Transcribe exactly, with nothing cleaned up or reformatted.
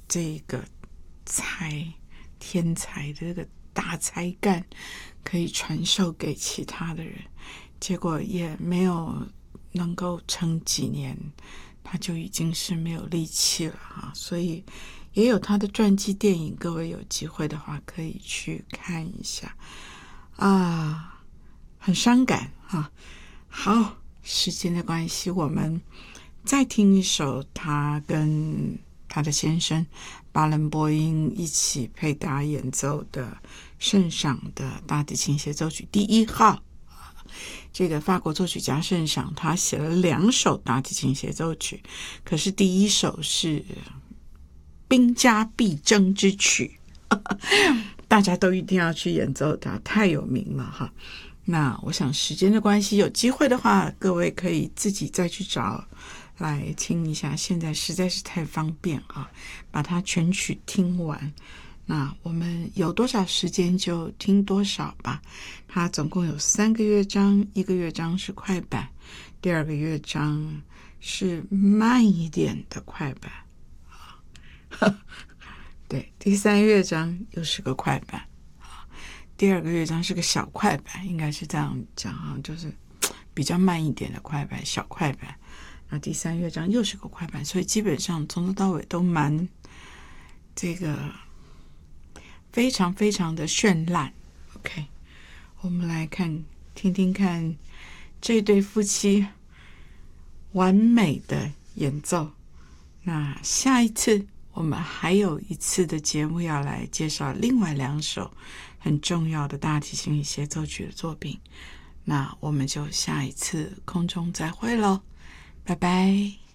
这个才天才的这个大才干可以传授给其他的人，结果也没有能够撑几年，他就已经是没有力气了哈。所以也有他的传记电影，各位有机会的话可以去看一下啊，很伤感哈。好，时间的关系，我们再听一首他跟他的先生巴伦波因一起配搭演奏的圣赏的大提琴协奏曲第一号。这个法国作曲家圣赏他写了两首大提琴协奏曲，可是第一首是兵家必争之曲大家都一定要去演奏它，太有名了哈。那我想时间的关系，有机会的话各位可以自己再去找来听一下，现在实在是太方便啊，把它全曲听完。那我们有多少时间就听多少吧。它总共有三个乐章，一个乐章是快板，第二个乐章是慢一点的快板对，第三乐章又是个快板，第二个乐章是个小快板，应该是这样讲啊，就是比较慢一点的快板，小快板。那第三乐章又是个快板，所以基本上从头到尾都蛮这个非常非常的绚烂。 OK， 我们来看听听看这对夫妻完美的演奏。那下一次我们还有一次的节目要来介绍另外两首很重要的大提琴协奏曲的作品，那我们就下一次空中再会咯，拜拜。